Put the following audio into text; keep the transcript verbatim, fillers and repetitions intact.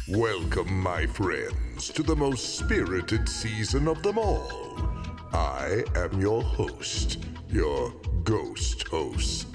Welcome, my friends, to the most spirited season of them all. I am your host, your ghost host.